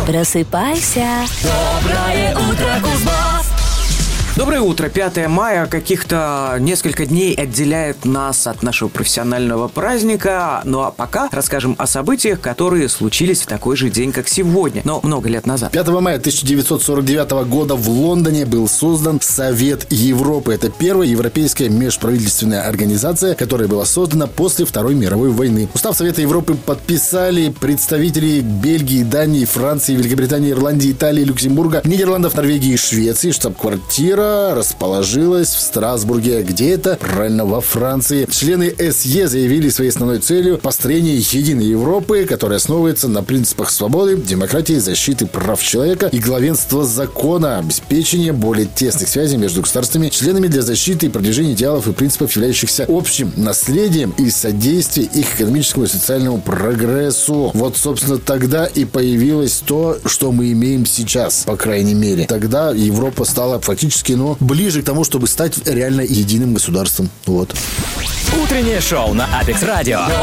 Просыпайся. Доброе утро, Кузбасс! Доброе утро. 5 мая каких-то несколько дней отделяет нас от нашего профессионального праздника. Ну а пока расскажем о событиях, которые случились в такой же день, как сегодня, но много лет назад. 5 мая 1949 года в Лондоне был создан Совет Европы. Это первая европейская межправительственная организация, которая была создана после Второй мировой войны. Устав Совета Европы подписали представители Бельгии, Дании, Франции, Великобритании, Ирландии, Италии, Люксембурга, Нидерландов, Норвегии и Швеции. Штаб-квартира расположилась в Страсбурге. Где это? Правильно, во Франции. Члены СЕ заявили своей основной целью построение единой Европы, которая основывается на принципах свободы, демократии, защиты прав человека и главенства закона, обеспечения более тесных связей между государствами, членами для защиты и продвижения идеалов и принципов, являющихся общим наследием и содействия их экономическому и социальному прогрессу. Вот, собственно, тогда и появилось то, что мы имеем сейчас, по крайней мере. Тогда Европа стала фактически ближе к тому, чтобы стать реально единым государством. Вот. Утреннее шоу на Апекс Радио.